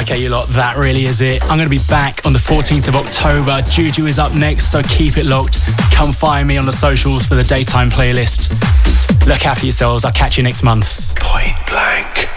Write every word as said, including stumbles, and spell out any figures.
Okay, you lot, that really is it. I'm going to be back on the fourteenth of October. Juju is up next, so keep it locked. Come find me on the socials for the daytime playlist. Look after yourselves. I'll catch you next month. Point Blank.